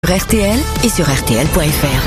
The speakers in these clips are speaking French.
Sur RTL et sur RTL.fr.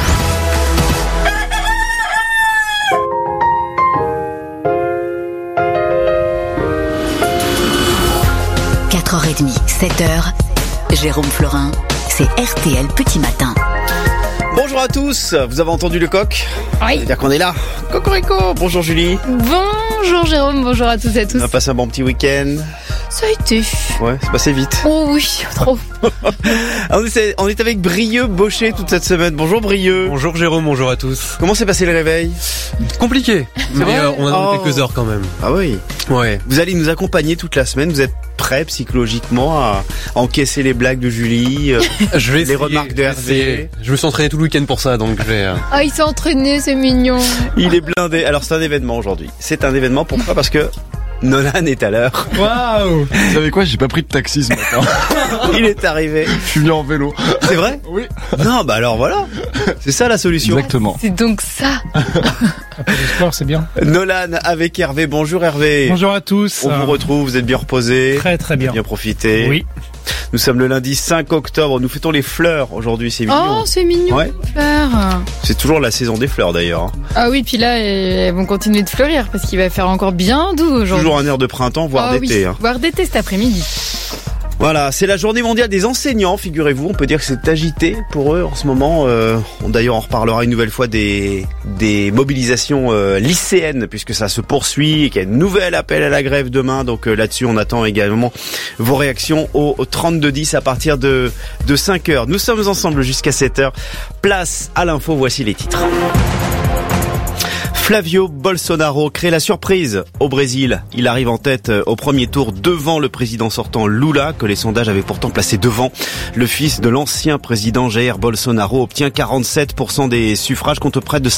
« 4h30, 7h, Jérôme Florin, c'est RTL Petit Matin. » Bonjour à tous, vous avez entendu le coq ? Oui. C'est-à-dire qu'on est là. Cocorico, bonjour Julie. Bonjour Jérôme, bonjour à tous et à tous. On a passé un bon petit week-end. Ça a été. Ouais, c'est passé vite. Oh oui, trop. On est avec Brieux Baucher toute cette semaine. Bonjour Brieux. Bonjour Jérôme, bonjour à tous. Comment s'est passé le réveil ? Compliqué, mais on a dormi quelques heures quand même. Ah oui. Ouais. Vous allez nous accompagner toute la semaine. Vous êtes prêt psychologiquement à encaisser les blagues de Julie, je vais les remarques de Hervé. Je me suis entraîné tout le week-end pour ça, donc je vais... Ah, il s'est entraîné, c'est mignon. Il est blindé. Alors c'est un événement aujourd'hui. C'est un événement, pourquoi ? Parce que Nolan est à l'heure. Waouh! Vous savez quoi? J'ai pas pris de taxi ce matin. Il est arrivé. Je suis venu en vélo. C'est vrai? Oui. Non, bah alors voilà. C'est ça la solution. Exactement. C'est donc ça. Un peu de sport, c'est bien. Nolan avec Hervé. Bonjour Hervé. Bonjour à tous. On vous retrouve, vous êtes bien reposé. Très très bien. Bien profité. Oui. Nous sommes le lundi 5 octobre. Nous fêtons les fleurs aujourd'hui. C'est mignon. Oh, c'est mignon, Ouais. les fleurs. C'est toujours la saison des fleurs d'ailleurs. Ah oui, puis là, elles vont continuer de fleurir parce qu'il va faire encore bien doux aujourd'hui. Toujours un air de printemps, voire Ah d'été. oui, voire d'été cet après-midi. Voilà, c'est la journée mondiale des enseignants, figurez-vous. On peut dire que c'est agité pour eux en ce moment. D'ailleurs, on reparlera une nouvelle fois des mobilisations lycéennes, puisque ça se poursuit et qu'il y a un nouvel appel à la grève demain. Donc là-dessus, on attend également vos réactions au 3210 à partir de 5h. Nous sommes ensemble jusqu'à 7h. Place à l'info, voici les titres. Flavio Bolsonaro crée la surprise au Brésil. Il arrive en tête au premier tour devant le président sortant Lula, que les sondages avaient pourtant placé devant. Le fils de l'ancien président Jair Bolsonaro obtient 47% des suffrages contre près de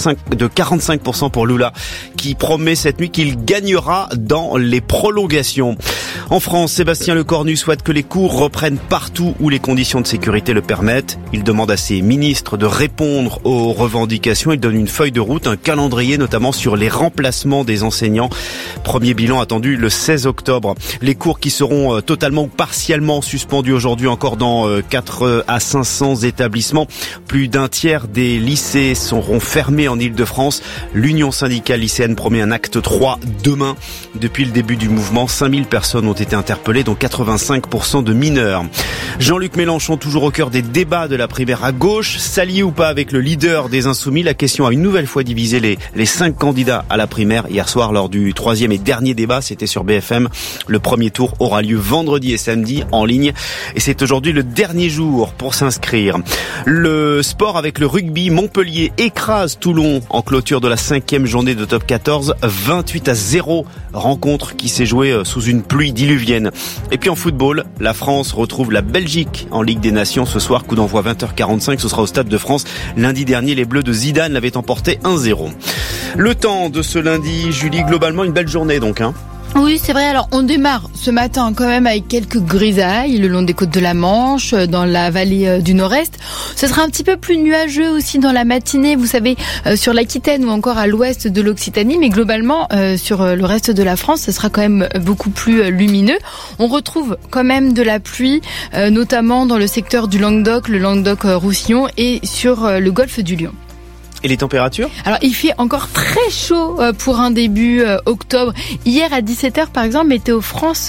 45% pour Lula, qui promet cette nuit qu'il gagnera dans les prolongations. En France, Sébastien Lecornu souhaite que les cours reprennent partout où les conditions de sécurité le permettent. Il demande à ses ministres de répondre aux revendications. Il donne une feuille de route, un calendrier notamment sur les remplacements des enseignants. Premier bilan attendu le 16 octobre. Les cours qui seront totalement ou partiellement suspendus aujourd'hui encore dans 4 à 500 établissements. Plus d'un tiers des lycées seront fermés en Île-de-France. L'Union syndicale lycéenne promet un acte 3 demain. Depuis le début du mouvement, 5000 personnes ont été interpellées, dont 85% de mineurs. Jean-Luc Mélenchon, toujours au cœur des débats de la primaire à gauche. S'allier ou pas avec le leader des Insoumis? La question a une nouvelle fois divisé les 5 candidats à la primaire. Hier soir, lors du troisième et dernier débat, c'était sur BFM. Le premier tour aura lieu vendredi et samedi en ligne. Et c'est aujourd'hui le dernier jour pour s'inscrire. Le sport avec le rugby. Montpellier écrase Toulon en clôture de la 5e journée de top 14. 28-0. Rencontre qui s'est jouée sous une pluie diluvienne. Et puis en football, la France retrouve la Belgique en Ligue des Nations ce soir. Coup d'envoi 20h45. Ce sera au Stade de France. Lundi dernier, les Bleus de Zidane l'avaient emporté 1-0. Le temps de ce lundi, Julie, globalement une belle journée donc, hein. Oui, c'est vrai. Alors, on démarre ce matin quand même avec quelques grisailles le long des côtes de la Manche, dans la vallée du Nord-Est. Ce sera un petit peu plus nuageux aussi dans la matinée, vous savez, sur l'Aquitaine ou encore à l'ouest de l'Occitanie. Mais globalement, sur le reste de la France, ce sera quand même beaucoup plus lumineux. On retrouve quand même de la pluie, notamment dans le secteur du Languedoc, le Languedoc-Roussillon et sur le golfe du Lion. Et les températures ? Alors, il fait encore très chaud pour un début octobre. Hier, à 17h, par exemple, Météo France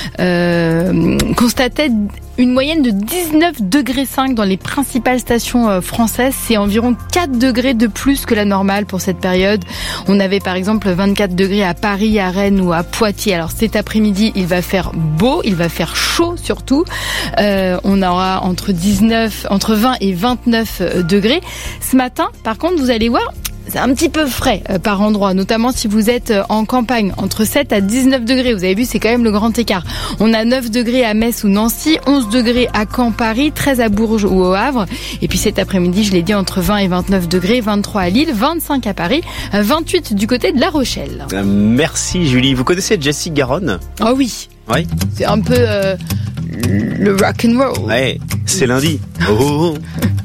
constatait une moyenne de 19,5 degrés dans les principales stations françaises. C'est environ 4 degrés de plus que la normale pour cette période. On avait par exemple 24 degrés à Paris, à Rennes ou à Poitiers. Alors cet après-midi, il va faire beau, il va faire chaud surtout. On aura entre 20 et 29 degrés. Ce matin, par contre, vous allez voir, c'est un petit peu frais par endroit, notamment si vous êtes en campagne, entre 7 à 19 degrés. Vous avez vu, c'est quand même le grand écart. On a 9 degrés à Metz ou Nancy, 11 degrés à Caen, Paris, 13 à Bourges ou au Havre. Et puis cet après-midi, je l'ai dit, entre 20 et 29 degrés, 23 à Lille, 25 à Paris, 28 du côté de La Rochelle. Merci Julie. Vous connaissez Jessie Garonne ? Oh oui. Oui. C'est un peu le rock and roll. Ouais, c'est lundi. Oh.